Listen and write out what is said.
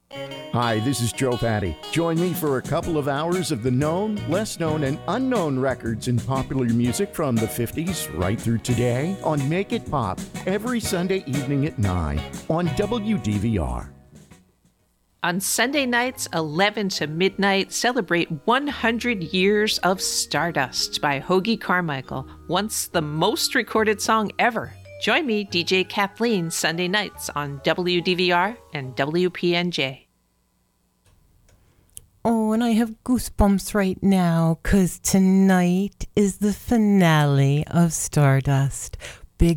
Hi, this is Joe Fatty. Join me for a couple of hours of the known, less known, and unknown records in popular music from the 50s right through today on Make It Pop every Sunday evening at 9 on WDVR. On Sunday nights, 11 to midnight, celebrate 100 Years of Stardust by Hoagy Carmichael, once the most recorded song ever. Join me, DJ Kathleen, Sunday nights on WDVR and WPNJ. Oh, and I have goosebumps right now because tonight is the finale of Stardust.